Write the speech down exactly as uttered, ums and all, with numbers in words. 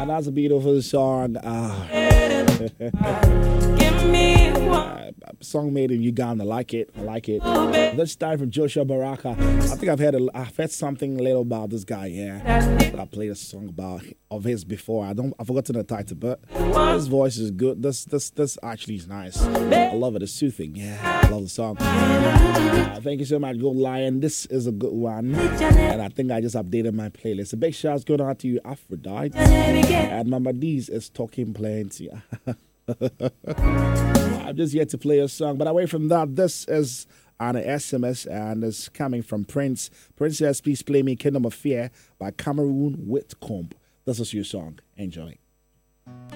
Ah, that's a beautiful song. Ah. Give me one. Uh, song made in Uganda. I like it. I like it. This time from Joshua Baraka. I think I've heard a, I've heard something little about this guy. Yeah, but I played a song about of his before. I don't. I've forgotten the title, but his voice is good. This this this actually is nice. I love it. It's soothing. Yeah, I love the song. Uh, thank you so much, Gold Lion. This is a good one, and I think I just updated my playlist. A big shout out going out to you, Aphrodite, and Mama D's is talking plenty. I'm just here to play a song, but away from that, this is an S M S and it's coming from Prince. Prince says, please play me Kingdom of Fear by Cameroon Whitcomb. This is your song. Enjoy.